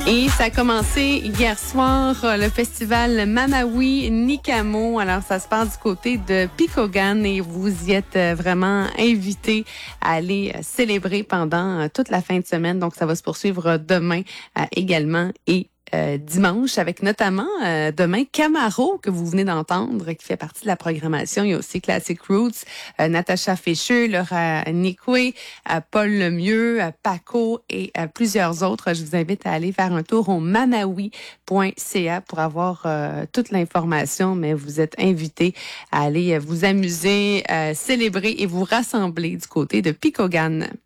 Et ça a commencé hier soir, le festival Mamawi Nikamo. Alors, ça se passe du côté de Picogan et vous y êtes vraiment invités à aller célébrer pendant toute la fin de semaine. Donc, ça va se poursuivre demain également et dimanche, avec notamment demain Camaro, que vous venez d'entendre, qui fait partie de la programmation. Il y a aussi Classic Roots, Natacha Fischer, Laura Nicoué, Paul Lemieux, Paco et plusieurs autres. Je vous invite à aller faire un tour au mamawi.ca pour avoir toute l'information, mais vous êtes invités à aller vous amuser, célébrer et vous rassembler du côté de Picogan.